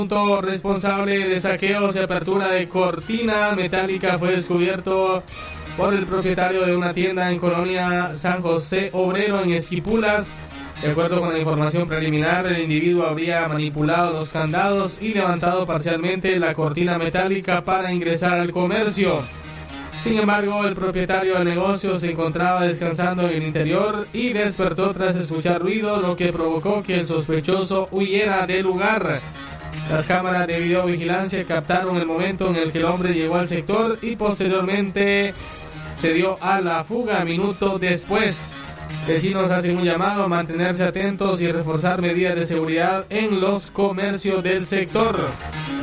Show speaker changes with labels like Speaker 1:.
Speaker 1: presunto responsable de saqueos y apertura de cortina metálica fue descubierto por el propietario de una tienda en Colonia San José Obrero en Esquipulas. De acuerdo con la información preliminar, el individuo habría manipulado los candados y levantado parcialmente la cortina metálica para ingresar al comercio. Sin embargo, el propietario del negocio se encontraba descansando en el interior y despertó tras escuchar ruidos, lo que provocó que el sospechoso huyera del lugar. Las cámaras de videovigilancia captaron el momento en el que el hombre llegó al sector y posteriormente se dio a la fuga minutos después. Vecinos hacen un llamado a mantenerse atentos y reforzar medidas de seguridad en los comercios del sector.